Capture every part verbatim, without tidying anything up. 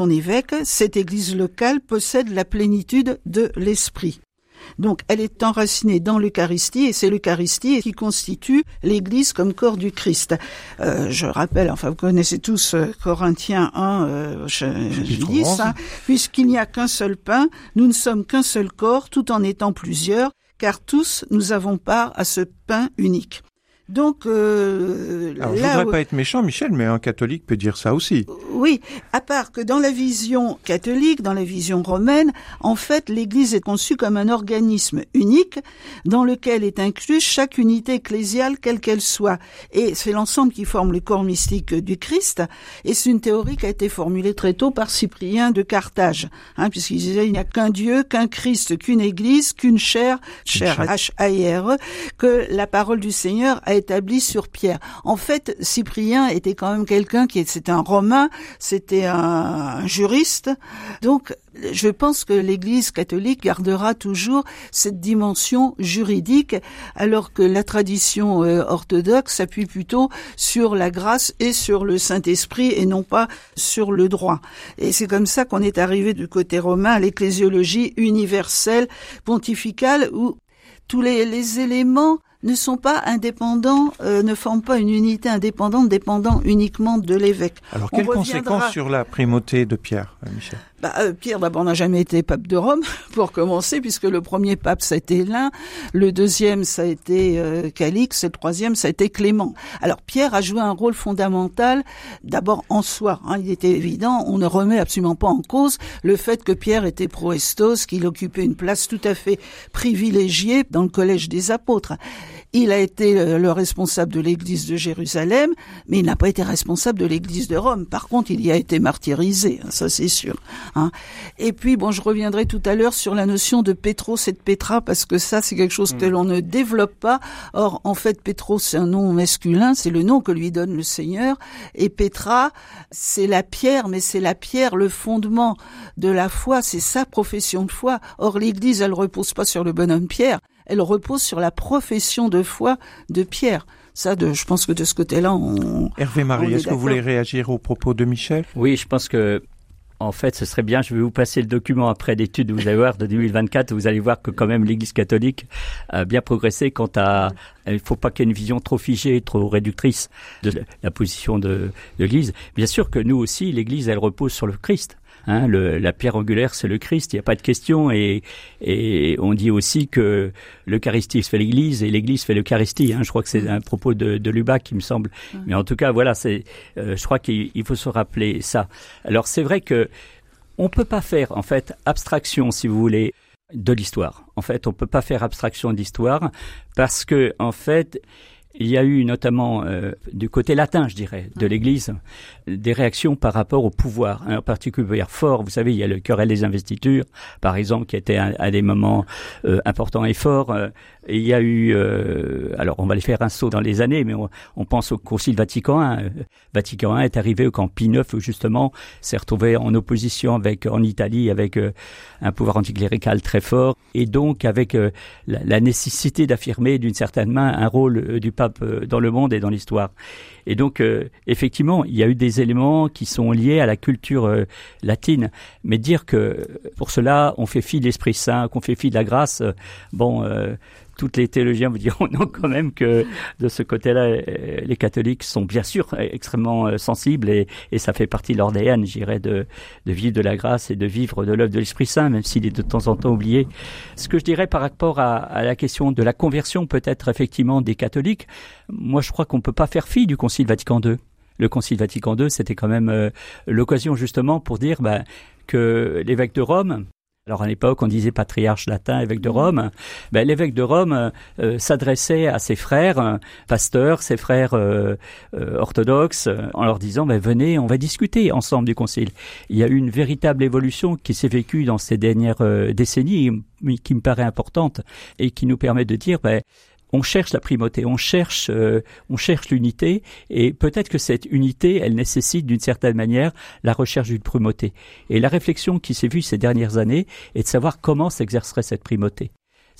son évêque, cette église locale possède la plénitude de l'esprit. Donc, elle est enracinée dans l'Eucharistie, et c'est l'Eucharistie qui constitue l'Église comme corps du Christ. Euh, je rappelle, enfin, vous connaissez tous euh, Corinthiens un, euh, dix, hein, puisqu'il n'y a qu'un seul pain, nous ne sommes qu'un seul corps, tout en étant plusieurs, car tous nous avons part à ce pain unique. Donc, euh, Alors, je là, voudrais pas être méchant, Michel, mais un catholique peut dire ça aussi. Oui, à part que dans la vision catholique, dans la vision romaine, en fait, l'Église est conçue comme un organisme unique dans lequel est inclus chaque unité ecclésiale, quelle qu'elle soit. Et c'est l'ensemble qui forme le corps mystique du Christ. Et c'est une théorie qui a été formulée très tôt par Cyprien de Carthage, hein, puisqu'il disait il n'y a qu'un Dieu, qu'un Christ, qu'une Église, qu'une chair, chair H A I R E, que la parole du Seigneur a établi sur Pierre. En fait, Cyprien était quand même quelqu'un qui c'était un romain, c'était un, un juriste. Donc, je pense que l'Église catholique gardera toujours cette dimension juridique, alors que la tradition euh, orthodoxe s'appuie plutôt sur la grâce et sur le Saint-Esprit et non pas sur le droit. Et c'est comme ça qu'on est arrivé du côté romain à l'ecclésiologie universelle, pontificale, où tous les, les éléments ne sont pas indépendants, euh, ne forment pas une unité indépendante dépendant uniquement de l'évêque. Alors, quelles conséquences sur la primauté de Pierre, Michel ? Bah, euh, Pierre, d'abord, n'a jamais été pape de Rome, pour commencer, puisque le premier pape, ça a été l'un, le deuxième, ça a été euh, Calix, et le troisième, ça a été Clément. Alors, Pierre a joué un rôle fondamental, d'abord en soi. Hein, il était évident, on ne remet absolument pas en cause le fait que Pierre était proestos, qu'il occupait une place tout à fait privilégiée dans le collège des apôtres. Il a été le responsable de l'église de Jérusalem, mais il n'a pas été responsable de l'église de Rome. Par contre, il y a été martyrisé, ça c'est sûr. Hein. Et puis, bon, je reviendrai tout à l'heure sur la notion de Pétros et de Pétra, parce que ça, c'est quelque chose mmh. que l'on ne développe pas. Or, en fait, Pétros, c'est un nom masculin, c'est le nom que lui donne le Seigneur. Et Pétra, c'est la pierre, mais c'est la pierre, le fondement de la foi, c'est sa profession de foi. Or, l'église, elle repose pas sur le bonhomme Pierre, elle repose sur la profession de foi de Pierre. Ça, de, je pense que de ce côté-là, on... Hervé Marie, on est, est-ce que vous voulez réagir aux propos de Michel ? Oui, je pense que, en fait, ce serait bien, je vais vous passer le document après d'études, vous allez voir, de deux mille vingt-quatre, vous allez voir que quand même l'Église catholique a bien progressé quant à... Il ne faut pas qu'il y ait une vision trop figée, trop réductrice de la position de, de l'Église. Bien sûr que nous aussi, l'Église, elle repose sur le Christ. Hein, le, la pierre angulaire, c'est le Christ, il n'y a pas de question. Et, et on dit aussi que l'Eucharistie fait l'Église et l'Église fait l'Eucharistie. Hein, je crois que c'est un propos de, de Lubac, qui me semble. Mmh. Mais en tout cas, voilà, c'est, euh, je crois qu'il il faut se rappeler ça. Alors, c'est vrai que on peut pas faire, en fait, abstraction, si vous voulez, de l'histoire. En fait, on peut pas faire abstraction de l'histoire parce que, en fait, il y a eu notamment euh, du côté latin, je dirais, de l'Église, des réactions par rapport au pouvoir, hein, en particulier fort. Vous savez, il y a le querelle des investitures, par exemple, qui était un, un des moments euh, importants et forts. Euh, et il y a eu, euh, alors on va les faire un saut dans les années, mais on, on pense au Concile Vatican un. Vatican un est arrivé quand Pie neuf, justement, s'est retrouvé en opposition avec, en Italie, avec euh, un pouvoir anticlérical très fort, et donc avec euh, la, la nécessité d'affirmer d'une certaine main un rôle euh, du pape euh, dans le monde et dans l'histoire. Et donc, euh, effectivement, il y a eu des éléments qui sont liés à la culture euh, latine. Mais dire que pour cela, on fait fi de l'Esprit Saint, qu'on fait fi de la grâce, euh, bon, euh, toutes les théologiens vous diront non quand même que de ce côté-là, euh, les catholiques sont bien sûr extrêmement euh, sensibles et, et ça fait partie de leur D N, je dirais, de, de vivre de la grâce et de vivre de l'œuvre de l'Esprit Saint, même s'il est de temps en temps oublié. Ce que je dirais par rapport à, à la question de la conversion, peut-être effectivement des catholiques, moi je crois qu'on ne peut pas faire fi du Concile Vatican deux. Le Concile Vatican deux, c'était quand même euh, l'occasion justement pour dire bah, que l'évêque de Rome, alors à l'époque on disait patriarche latin, évêque de Rome, ben, l'évêque de Rome euh, s'adressait à ses frères euh, pasteurs, ses frères euh, euh, orthodoxes, euh, en leur disant ben, venez, on va discuter ensemble du concile. Il y a eu une véritable évolution qui s'est vécue dans ces dernières euh, décennies, mais qui me paraît importante et qui nous permet de dire ben, on cherche la primauté, on cherche, euh, on cherche l'unité, et peut-être que cette unité, elle nécessite d'une certaine manière la recherche d'une primauté. Et la réflexion qui s'est vue ces dernières années est de savoir comment s'exercerait cette primauté.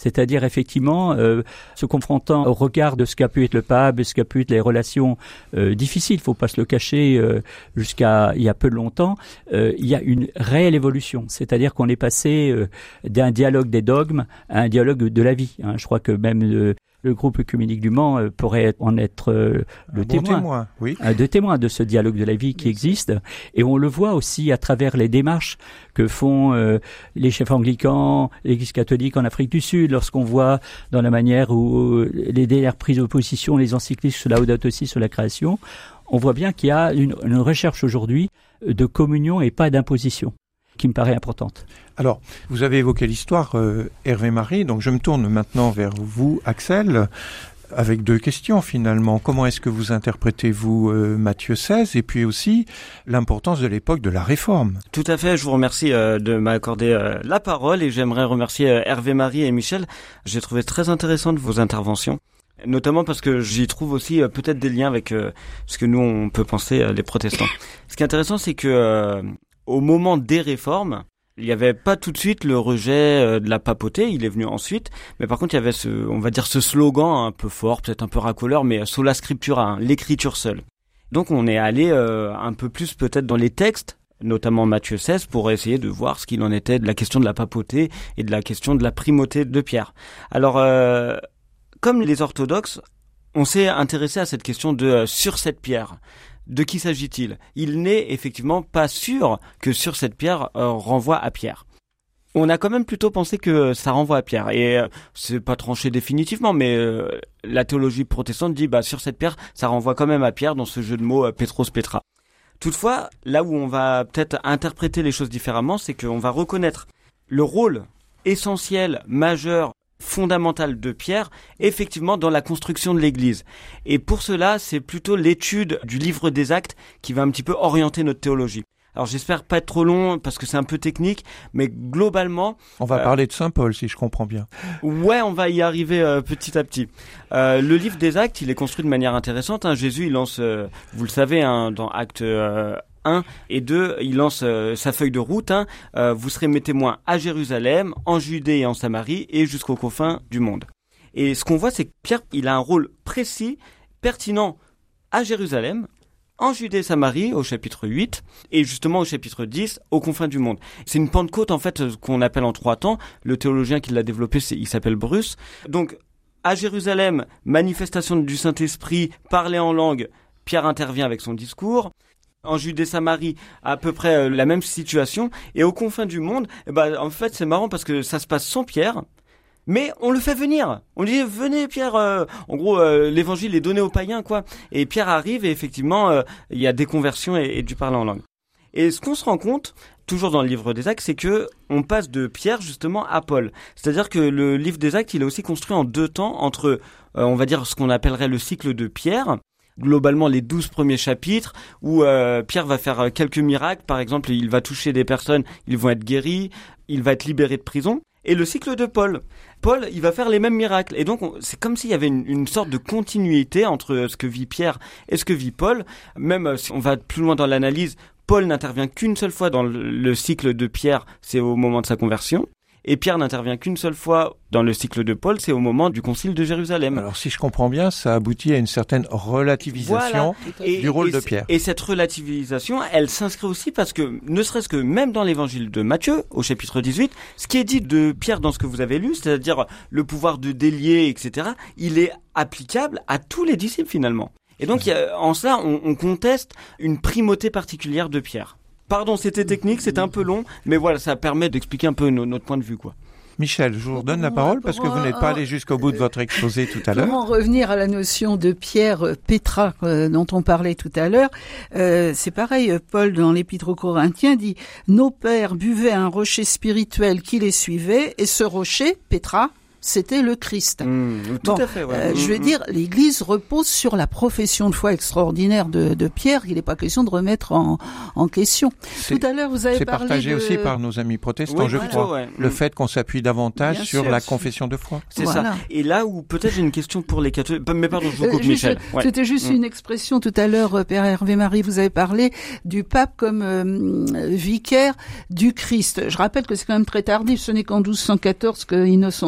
C'est-à-dire effectivement euh, se confrontant au regard de ce qu'a pu être le pape, de ce qu'a pu être les relations euh, difficiles, faut pas se le cacher, euh, jusqu'à il y a peu de longtemps, euh, il y a une réelle évolution. C'est-à-dire qu'on est passé euh, d'un dialogue des dogmes à un dialogue de la vie. Hein. Je crois que même le, le groupe œcuménique du Mans euh, pourrait en être euh, le un témoin, bon témoin oui. euh, de témoin de ce dialogue de la vie qui existe. Et on le voit aussi à travers les démarches que font euh, les chefs anglicans, l'Église catholique en Afrique du Sud, lorsqu'on voit dans la manière où les dernières prises de position, les encycliques sur Laudato Si, sur la création, on voit bien qu'il y a une, une recherche aujourd'hui de communion et pas d'imposition, qui me paraît importante. Alors, vous avez évoqué l'histoire, euh, Hervé Marie, donc je me tourne maintenant vers vous, Axel, avec deux questions finalement. Comment est-ce que vous interprétez-vous euh, Matthieu seize, et puis aussi l'importance de l'époque de la Réforme? Tout à fait, je vous remercie euh, de m'accorder euh, la parole, et j'aimerais remercier euh, Hervé Marie et Michel. J'ai trouvé très intéressantes vos interventions, notamment parce que j'y trouve aussi euh, peut-être des liens avec euh, ce que nous on peut penser euh, les protestants. Ce qui est intéressant, c'est que euh, au moment des réformes, il n'y avait pas tout de suite le rejet euh, de la papauté, il est venu ensuite, mais par contre il y avait ce, on va dire ce slogan un peu fort, peut-être un peu racoleur, mais sola scriptura, hein, l'écriture seule. Donc on est allé euh, un peu plus peut-être dans les textes, notamment Matthieu seize, pour essayer de voir ce qu'il en était de la question de la papauté et de la question de la primauté de Pierre. Alors, euh, comme les orthodoxes, on s'est intéressé à cette question de euh, sur cette pierre. De qui s'agit-il? Il n'est effectivement pas sûr que sur cette pierre euh, renvoie à Pierre. On a quand même plutôt pensé que ça renvoie à Pierre, et euh, c'est pas tranché définitivement, mais euh, la théologie protestante dit bah sur cette pierre ça renvoie quand même à Pierre dans ce jeu de mots euh, Petros Petra. Toutefois, là où on va peut-être interpréter les choses différemment, c'est qu'on va reconnaître le rôle essentiel, majeur, fondamental de Pierre, effectivement dans la construction de l'Église. Et pour cela, c'est plutôt l'étude du livre des Actes qui va un petit peu orienter notre théologie. Alors j'espère pas être trop long parce que c'est un peu technique, mais globalement... On va euh, parler de Saint Paul, si je comprends bien. Ouais, on va y arriver euh, petit à petit. Euh, le livre des Actes, il est construit de manière intéressante. Hein. Jésus, il lance, euh, vous le savez, hein, dans Actes euh, un et deux, il lance euh, sa feuille de route. Hein. Euh, vous serez mes témoins à Jérusalem, en Judée et en Samarie, et jusqu'aux confins du monde. Et ce qu'on voit, c'est que Pierre, il a un rôle précis, pertinent à Jérusalem, en Judée et Samarie, au chapitre huit, et justement au chapitre dix, aux confins du monde. C'est une Pentecôte, en fait, qu'on appelle en trois temps. Le théologien qui l'a développé, c'est, il s'appelle Bruce. Donc, à Jérusalem, manifestation du Saint-Esprit, parler en langue, Pierre intervient avec son discours. En Judée Samarie, à peu près euh, la même situation. Et aux confins du monde, eh ben, en fait, c'est marrant parce que ça se passe sans Pierre. Mais on le fait venir. On dit venez Pierre. Euh, en gros, euh, l'évangile est donné aux païens, quoi. Et Pierre arrive et effectivement, euh, il y a des conversions et, et du parler en langue. Et ce qu'on se rend compte, toujours dans le livre des Actes, c'est que on passe de Pierre justement à Paul. C'est-à-dire que le livre des Actes, il est aussi construit en deux temps entre, euh, on va dire, ce qu'on appellerait le cycle de Pierre. Globalement, les douze premiers chapitres où euh, Pierre va faire quelques miracles. Par exemple, il va toucher des personnes, ils vont être guéris, il va être libéré de prison. Et le cycle de Paul. Paul, il va faire les mêmes miracles. Et donc, on, c'est comme s'il y avait une, une sorte de continuité entre ce que vit Pierre et ce que vit Paul. Même si on va plus loin dans l'analyse, Paul n'intervient qu'une seule fois dans le, le cycle de Pierre, c'est au moment de sa conversion. Et Pierre n'intervient qu'une seule fois dans le cycle de Paul, c'est au moment du concile de Jérusalem. Alors si je comprends bien, ça aboutit à une certaine relativisation voilà. et, du rôle et, de Pierre. Et cette relativisation, elle s'inscrit aussi parce que, ne serait-ce que même dans l'évangile de Matthieu, au chapitre dix-huit, ce qui est dit de Pierre dans ce que vous avez lu, c'est-à-dire le pouvoir de délier, et cetera, il est applicable à tous les disciples finalement. Et donc il y a, en cela, on, on conteste une primauté particulière de Pierre. Pardon, c'était technique, c'était un peu long, mais voilà, ça permet d'expliquer un peu no- notre point de vue, quoi. Michel, je vous redonne la parole parce que vous n'êtes pas allé jusqu'au bout de votre exposé tout à l'heure. Comment revenir à la notion de pierre Petra euh, dont on parlait tout à l'heure. Euh, c'est pareil, Paul dans l'Épître aux Corinthiens dit « Nos pères buvaient un rocher spirituel qui les suivait et ce rocher, Petra, c'était le Christ. Mmh, tout bon, à fait, ouais. euh, mmh, je veux mmh. dire, l'Église repose sur la profession de foi extraordinaire de, de Pierre. Il n'est pas question de remettre en, en question. C'est, tout à l'heure, vous avez c'est parlé partagé de... aussi par nos amis protestants, oui, je plutôt, crois. ouais. Le mmh. fait qu'on s'appuie davantage Bien sur sûr, la c'est... confession de foi. C'est voilà. ça. Et là où peut-être j'ai une question pour les catholiques. Mais pardon, je vous coupe, euh, juste, Michel. Ouais. C'était juste mmh. une expression tout à l'heure, Père Hervé Marie, vous avez parlé du pape comme euh, vicaire du Christ. Je rappelle que c'est quand même très tardif. Ce n'est qu'en douze cent quatorze que Innocent trois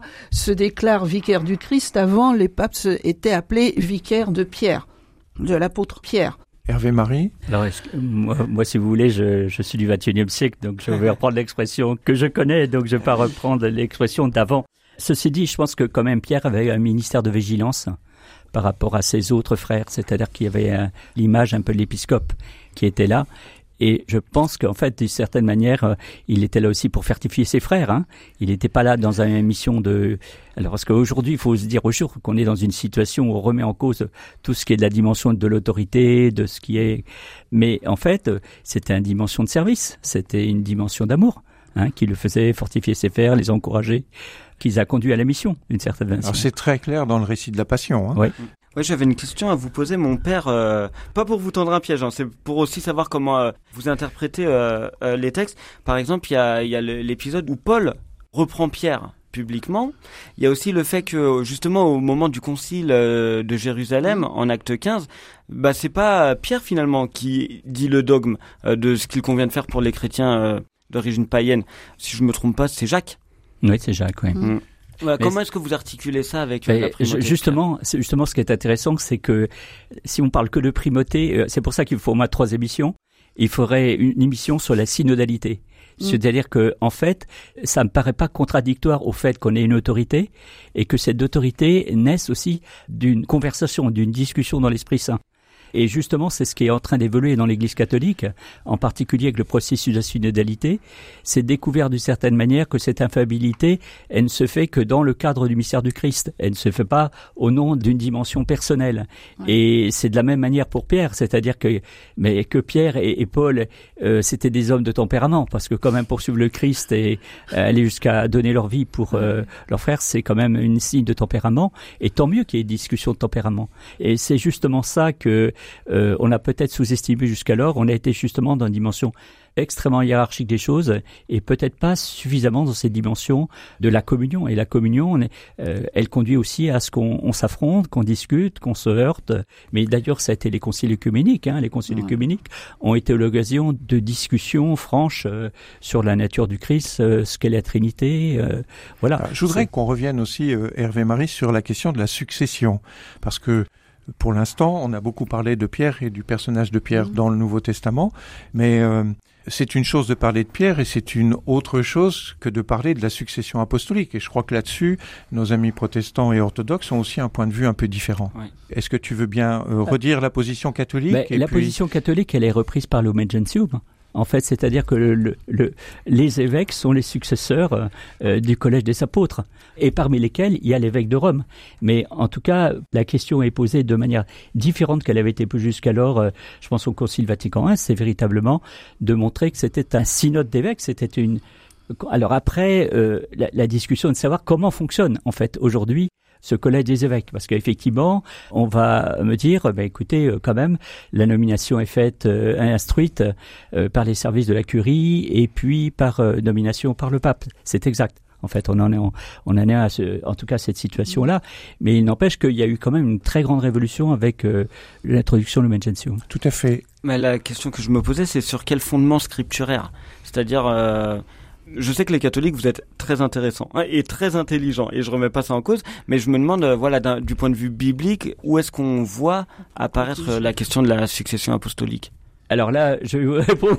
se déclarent vicaires du Christ. Avant, les papes étaient appelés vicaires de Pierre, de l'apôtre Pierre. Hervé Marie. Alors, moi, moi, si vous voulez, je, je suis du vingt et unième siècle, donc je vais reprendre l'expression que je connais, donc je ne vais pas reprendre l'expression d'avant. Ceci dit, je pense que quand même Pierre avait un ministère de vigilance par rapport à ses autres frères, c'est-à-dire qu'il y avait un, l'image un peu de l'épiscope qui était là. Et je pense qu'en fait, d'une certaine manière, euh, il était là aussi pour fortifier ses frères. Hein. Il n'était pas là dans une mission de... Alors, parce qu'aujourd'hui, il faut se dire au jour qu'on est dans une situation où on remet en cause tout ce qui est de la dimension de l'autorité, de ce qui est... Mais en fait, c'était une dimension de service, c'était une dimension d'amour, hein, qui le faisait fortifier ses frères, les encourager, qui les a conduits à la mission, d'une certaine manière. Alors, c'est très clair dans le récit de la Passion. Hein. Oui. Oui, j'avais une question à vous poser, mon père, euh, pas pour vous tendre un piège, hein, c'est pour aussi savoir comment euh, vous interprétez euh, euh, les textes. Par exemple, il y a, y a l'épisode où Paul reprend Pierre publiquement. Il y a aussi le fait que, justement, au moment du concile euh, de Jérusalem, en acte quinze, bah, c'est pas Pierre, finalement, qui dit le dogme euh, de ce qu'il convient de faire pour les chrétiens euh, d'origine païenne. Si je me trompe pas, c'est Jacques. Oui, c'est Jacques, oui. Mmh. Ouais, comment est-ce que vous articulez ça avec euh, la primauté? Justement, c'est justement ce qui est intéressant, c'est que si on parle que de primauté, c'est pour ça qu'il faut au moins trois émissions. Il faudrait une émission sur la synodalité. Mmh. C'est-à-dire que, en fait, ça me paraît pas contradictoire au fait qu'on ait une autorité et que cette autorité naisse aussi d'une conversation, d'une discussion dans l'Esprit Saint. Et justement, c'est ce qui est en train d'évoluer dans l'Église catholique, en particulier avec le processus de la synodalité. C'est découvert d'une certaine manière que cette infaillibilité, elle ne se fait que dans le cadre du mystère du Christ. Elle ne se fait pas au nom d'une dimension personnelle. Ouais. Et c'est de la même manière pour Pierre, c'est-à-dire que, mais que Pierre et, et Paul, euh, c'était des hommes de tempérament, parce que quand même poursuivre le Christ et euh, aller jusqu'à donner leur vie pour euh, leurs frères, c'est quand même une signe de tempérament. Et tant mieux qu'il y ait une discussion de tempérament. Et c'est justement ça que Euh, on a peut-être sous-estimé jusqu'alors, on a été justement dans une dimension extrêmement hiérarchique des choses et peut-être pas suffisamment dans cette dimension de la communion. Et la communion, on est, euh, elle conduit aussi à ce qu'on on s'affronte, qu'on discute, qu'on se heurte. Mais d'ailleurs, ça a été les conciles œcuméniques. Hein. Les conciles ouais. œcuméniques ont été l'occasion de discussions franches euh, sur la nature du Christ, euh, ce qu'est la Trinité. Euh, voilà. Alors, je voudrais C'est... qu'on revienne aussi, euh, Hervé Marie, sur la question de la succession. Parce que pour l'instant, on a beaucoup parlé de Pierre et du personnage de Pierre mmh. dans le Nouveau Testament, mais euh, c'est une chose de parler de Pierre et c'est une autre chose que de parler de la succession apostolique. Et je crois que là-dessus, nos amis protestants et orthodoxes ont aussi un point de vue un peu différent. Oui. Est-ce que tu veux bien euh, redire la position catholique? Ben, et La puis... position catholique, elle est reprise par l'Omen Gentium. En fait, c'est-à-dire que le, le, le, les évêques sont les successeurs euh, du collège des apôtres, et parmi lesquels il y a l'évêque de Rome. Mais en tout cas, la question est posée de manière différente qu'elle avait été posée jusqu'alors. Euh, je pense au Concile Vatican un, c'est véritablement de montrer que c'était un synode d'évêques, c'était une... Alors après, euh, la, la discussion de savoir comment fonctionne en fait aujourd'hui ce collège des évêques, parce qu'effectivement, on va me dire, ben écoutez, euh, quand même, la nomination est faite, euh, instruite euh, par les services de la curie et puis par euh, nomination par le pape. C'est exact. En fait, on en est, on, on en est à ce, en tout cas, cette situation-là. Mais il n'empêche qu'il y a eu quand même une très grande révolution avec euh, l'introduction de l'Omen Gentium. Tout à fait. Mais la question que je me posais, c'est sur quel fondement scripturaire? C'est-à-dire, euh, je sais que les catholiques, vous êtes très intéressants hein, et très intelligents, et je remets pas ça en cause, mais je me demande, euh, voilà, du point de vue biblique, où est-ce qu'on voit apparaître euh, la question de la succession apostolique? Alors là, je vais vous répondre.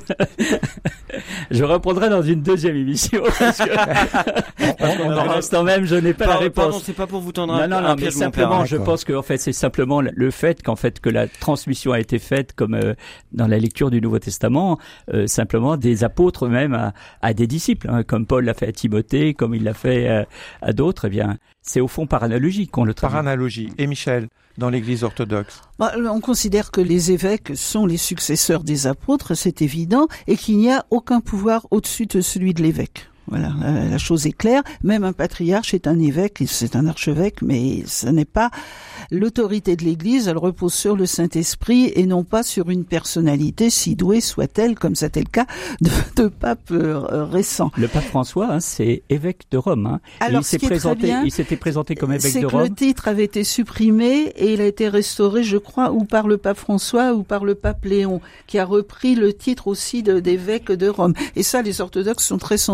Je répondrai dans une deuxième émission. Parce que pour l'instant même, je n'ai pas pardon, la réponse. Pardon, c'est pas pour vous tendre non, un, non, non, un mais piège, simplement, mon père. Je pense que en fait, c'est simplement le fait qu'en fait que la transmission a été faite comme euh, dans la lecture du Nouveau Testament, euh, simplement des apôtres même à, à des disciples, hein, comme Paul l'a fait à Timothée, comme il l'a fait euh, à d'autres. Eh bien, c'est au fond par analogie qu'on le traduit. Par analogie. Et Michel, dans l'Église orthodoxe? Bah, on considère que les évêques sont les successeurs des apôtres, c'est évident, et qu'il n'y a aucun pouvoir au-dessus de celui de l'évêque. Voilà, la, la chose est claire. Même un patriarche est un évêque, c'est un archevêque, mais ce n'est pas l'autorité de l'Église. Elle repose sur le Saint-Esprit et non pas sur une personnalité, si douée soit-elle, comme c'était le cas de, de papes euh, récents. Le pape François, hein, c'est évêque de Rome. Hein. Alors, il s'est présenté, il s'était présenté comme évêque de Rome. C'est que le titre avait été supprimé et il a été restauré, je crois, ou par le pape François ou par le pape Léon, qui a repris le titre aussi de, d'évêque de Rome. Et ça, les orthodoxes sont très sensibles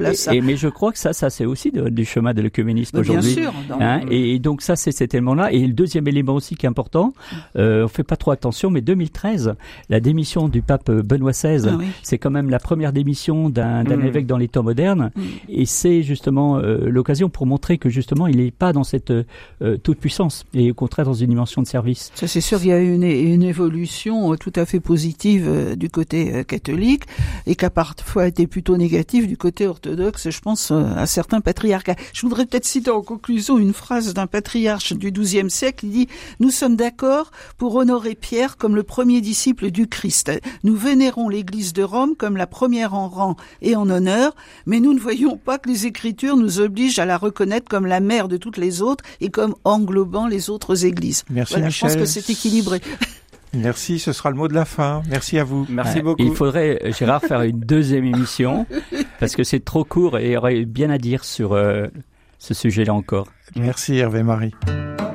à ça. Et, mais je crois que ça, ça c'est aussi de, du chemin de l'œcuménisme bah, aujourd'hui. Bien sûr. Dans... Hein, et donc ça, c'est cet élément-là. Et le deuxième élément aussi qui est important, euh, on fait pas trop attention, mais deux mille treize, la démission du pape Benoît seize, ah, oui. c'est quand même la première démission d'un, d'un mmh. évêque dans les temps modernes. Mmh. Et c'est justement euh, l'occasion pour montrer que justement, il n'est pas dans cette euh, toute puissance, et au contraire dans une dimension de service. Ça, c'est sûr qu'il y a eu une, une évolution tout à fait positive euh, du côté euh, catholique, et qui a parfois été plutôt négative du côté orthodoxe, je pense euh, à certains patriarcats. Je voudrais peut-être citer en conclusion une phrase d'un patriarche du douzième siècle, il dit « Nous sommes d'accord pour honorer Pierre comme le premier disciple du Christ. Nous vénérons l'Église de Rome comme la première en rang et en honneur, mais nous ne voyons pas que les Écritures nous obligent à la reconnaître comme la mère de toutes les autres et comme englobant les autres églises. » Merci voilà, Michel. Je pense que c'est équilibré. Merci, ce sera le mot de la fin. Merci à vous. Merci ouais, beaucoup. Il faudrait, Gérard, faire une deuxième émission, parce que c'est trop court et il y aurait bien à dire sur euh, ce sujet-là encore. Merci Hervé Marie.